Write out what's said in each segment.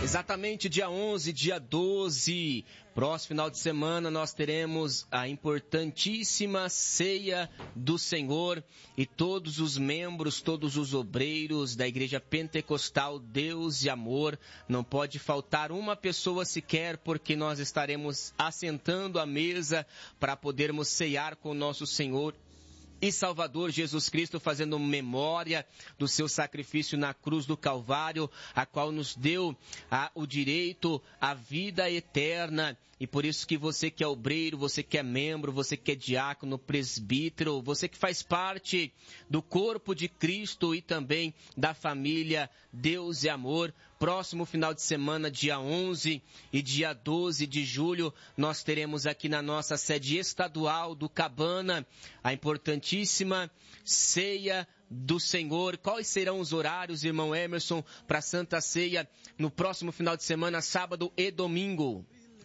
Exatamente, dia 11, dia 12, próximo final de semana, nós teremos a importantíssima Ceia do Senhor e todos os membros, todos os obreiros da Igreja Pentecostal Deus e Amor. Não pode faltar uma pessoa sequer, porque nós estaremos assentando à mesa para podermos ceiar com o nosso Senhor e Salvador Jesus Cristo, fazendo memória do seu sacrifício na cruz do Calvário, a qual nos deu o direito à vida eterna. E por isso que você que é obreiro, você que é membro, você que é diácono, presbítero, você que faz parte do corpo de Cristo e também da família Deus e Amor, próximo final de semana, dia 11 e dia 12 de julho, nós teremos aqui na nossa sede estadual do Cabana a importantíssima Ceia do Senhor. Quais serão os horários, irmão Emerson, para a Santa Ceia no próximo final de semana, sábado e domingo?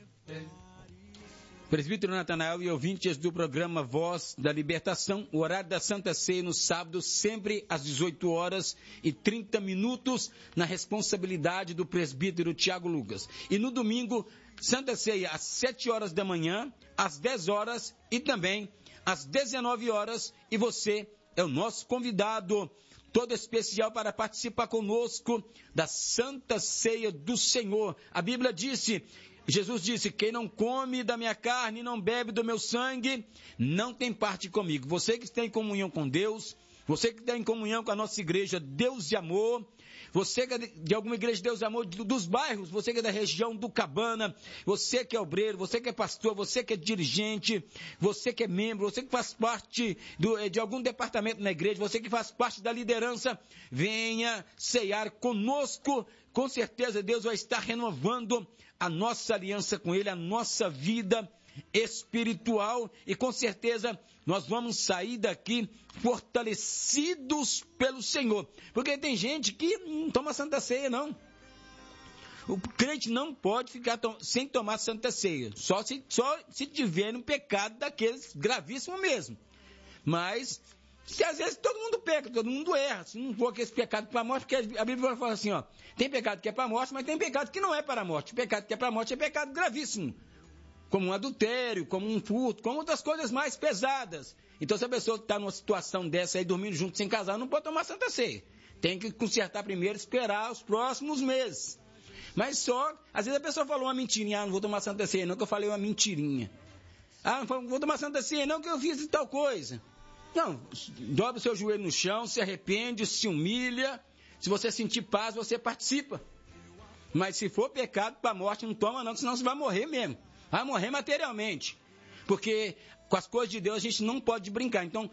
Presbítero Natanael e ouvintes do programa Voz da Libertação, o horário da Santa Ceia no sábado, sempre às 18 horas e 30 minutos, na responsabilidade do presbítero Tiago Lucas. E no domingo, Santa Ceia às 7 horas da manhã, às 10 horas e também às 19 horas. E você é o nosso convidado, todo especial, para participar conosco da Santa Ceia do Senhor. A Bíblia disse... Jesus disse, quem não come da minha carne e não bebe do meu sangue, não tem parte comigo. Você que está em comunhão com Deus, você que está em comunhão com a nossa igreja Deus de Amor, você que é de alguma igreja Deus de Amor dos bairros, você que é da região do Cabana, você que é obreiro, você que é pastor, você que é dirigente, você que é membro, você que faz parte de algum departamento na igreja, você que faz parte da liderança, venha ceiar conosco. Com certeza Deus vai estar renovando a nossa aliança com Ele, a nossa vida espiritual, e com certeza nós vamos sair daqui fortalecidos pelo Senhor. Porque tem gente que não toma Santa Ceia, não. O crente não pode ficar sem tomar Santa Ceia, só se tiver um pecado daqueles gravíssimo mesmo. Mas... se às vezes todo mundo peca, todo mundo erra, se não for aquele pecado para a morte, porque a Bíblia fala assim, ó, tem pecado que é para a morte, mas tem pecado que não é para a morte. O pecado que é para a morte é pecado gravíssimo, como um adultério, como um furto, como outras coisas mais pesadas. Então se a pessoa está numa situação dessa aí, dormindo junto sem casar, não pode tomar Santa Ceia. Tem que consertar primeiro, esperar os próximos meses. Mas só, às vezes a pessoa falou uma mentirinha, não vou tomar Santa Ceia não, que eu falei uma mentirinha. Não vou tomar Santa Ceia não, que eu fiz tal coisa. Não, dobra o seu joelho no chão, se arrepende, se humilha. Se você sentir paz, você participa. Mas se for pecado para a morte, não toma não, senão você vai morrer mesmo. Vai morrer materialmente. Porque com as coisas de Deus a gente não pode brincar. Então,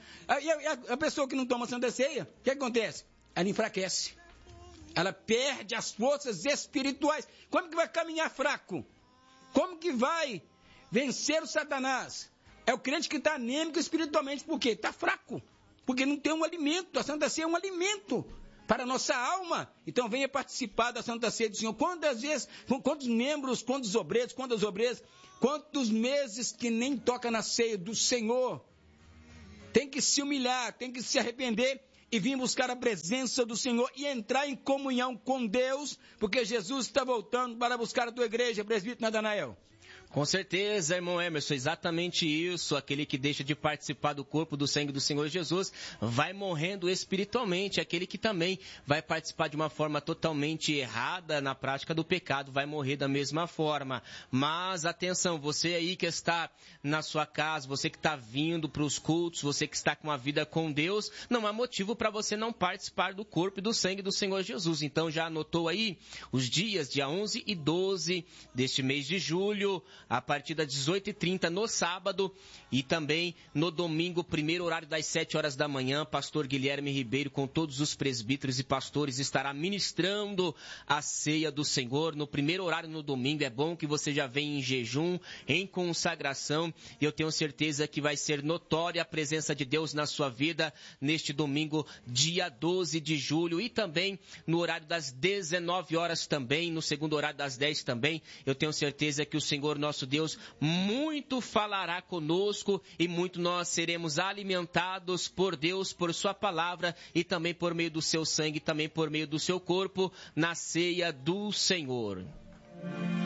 a pessoa que não toma Santa Ceia, o que acontece? Ela enfraquece. Ela perde as forças espirituais. Como que vai caminhar fraco? Como que vai vencer o Satanás? É o crente que está anêmico espiritualmente. Por quê? Está fraco. Porque não tem um alimento. A Santa Ceia é um alimento para a nossa alma. Então venha participar da Santa Ceia do Senhor. Quantos membros, quantas obreiras, quantos meses que nem toca na ceia do Senhor. Tem que se humilhar, tem que se arrepender e vir buscar a presença do Senhor e entrar em comunhão com Deus, porque Jesus está voltando para buscar a tua igreja, presbítero Natanael. Com certeza, irmão Emerson, exatamente isso. Aquele que deixa de participar do corpo, do sangue do Senhor Jesus, vai morrendo espiritualmente. Aquele que também vai participar de uma forma totalmente errada na prática do pecado, vai morrer da mesma forma. Mas, atenção, você aí que está na sua casa, você que está vindo para os cultos, você que está com a vida com Deus, não há motivo para você não participar do corpo e do sangue do Senhor Jesus. Então, já anotou aí os dias, dia 11 e 12 deste mês de julho, a partir das 18h30 no sábado e também no domingo, primeiro horário das 7 horas da manhã, pastor Guilherme Ribeiro com todos os presbíteros e pastores estará ministrando a ceia do Senhor. No primeiro horário no domingo, é bom que você já venha em jejum, em consagração, e eu tenho certeza que vai ser notória a presença de Deus na sua vida neste domingo, dia 12 de julho, e também no horário das 19 horas também, no segundo horário das 10 também. Eu tenho certeza que o Senhor, nosso nosso Deus muito falará conosco e muito nós seremos alimentados por Deus, por sua palavra e também por meio do seu sangue, também por meio do seu corpo, na ceia do Senhor.